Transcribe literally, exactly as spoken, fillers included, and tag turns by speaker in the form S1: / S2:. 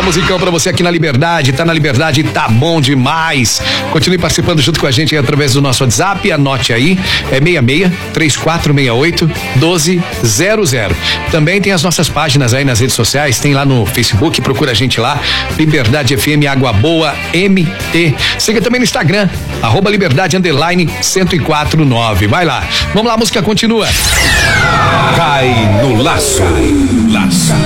S1: musicão pra você aqui na Liberdade. Tá na Liberdade, tá bom demais. Continue participando junto com a gente através do nosso WhatsApp. Anote aí, é seis seis, três quatro seis oito, um dois zero zero. Também tem as nossas páginas aí nas redes sociais, tem lá no Facebook, procura a gente lá, Liberdade F M Água Boa M T. Siga também no Instagram, arroba Liberdade Underline cento e quatro nove. Vai lá. Vamos lá, a música continua.
S2: Cai no laço. Cai no laço.